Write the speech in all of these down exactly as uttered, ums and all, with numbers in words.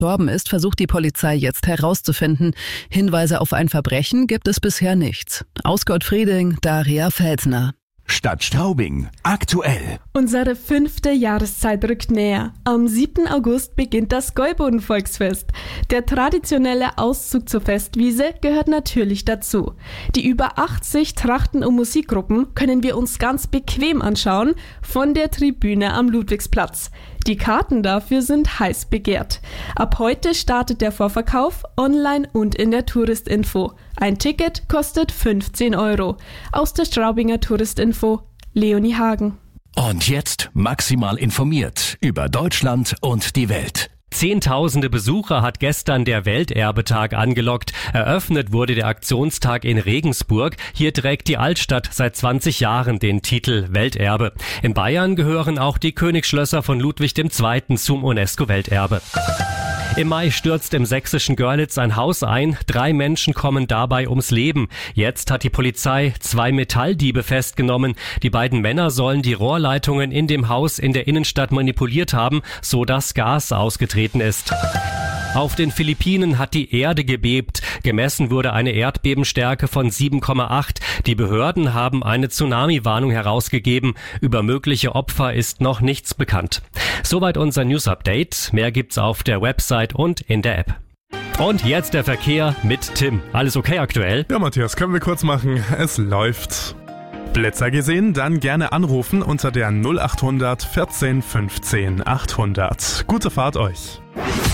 gestorben ist, versucht die Polizei jetzt herauszufinden. Hinweise auf ein Verbrechen gibt es bisher nicht. Aus Gottfrieding, Daria Felsner. Stadt Straubing. Aktuell. Unsere fünfte Jahreszeit rückt näher. Am siebten August beginnt das Gäuboden-Volksfest. Der traditionelle Auszug zur Festwiese gehört natürlich dazu. Die über achtzig Trachten- und Musikgruppen können wir uns ganz bequem anschauen von der Tribüne am Ludwigsplatz. Die Karten dafür sind heiß begehrt. Ab heute startet der Vorverkauf online und in der Touristinfo. Ein Ticket kostet fünfzehn Euro. Aus der Straubinger Touristinfo, Leonie Hagen. Und jetzt maximal informiert über Deutschland und die Welt. Zehntausende Besucher hat gestern der Welterbetag angelockt. Eröffnet wurde der Aktionstag in Regensburg. Hier trägt die Altstadt seit zwanzig Jahren den Titel Welterbe. In Bayern gehören auch die Königsschlösser von Ludwig der Zweite zum UNESCO-Welterbe. Im Mai stürzt im sächsischen Görlitz ein Haus ein. Drei Menschen kommen dabei ums Leben. Jetzt hat die Polizei zwei Metalldiebe festgenommen. Die beiden Männer sollen die Rohrleitungen in dem Haus in der Innenstadt manipuliert haben, so dass Gas ausgetreten ist. Auf den Philippinen hat die Erde gebebt. Gemessen wurde eine Erdbebenstärke von sieben Komma acht. Die Behörden haben eine Tsunami-Warnung herausgegeben. Über mögliche Opfer ist noch nichts bekannt. Soweit unser News-Update. Mehr gibt's auf der Website und in der App. Und jetzt der Verkehr mit Tim. Alles okay aktuell? Ja, Matthias, können wir kurz machen. Es läuft. Blitzer gesehen? Dann gerne anrufen unter der null acht hundert vierzehn fünfzehn achthundert. Gute Fahrt euch.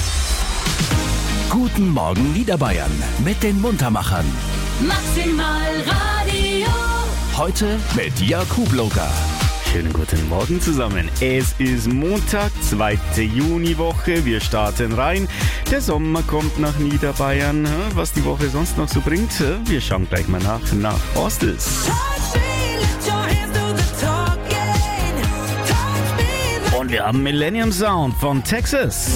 Guten Morgen Niederbayern mit den Muntermachern. Maximal Radio. Heute mit Jakub Loga. Schönen guten Morgen zusammen. Es ist Montag, zweite Juniwoche. Wir starten rein. Der Sommer kommt nach Niederbayern. Was die Woche sonst noch so bringt, wir schauen gleich mal nach, nach Hostels. Und wir haben Millennium Sound von Texas.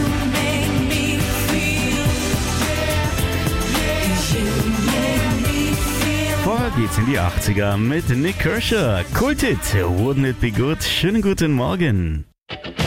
Vorher geht's in die achtziger mit Nick Kershaw. Kultit, wouldn't it be good? Schönen guten Morgen.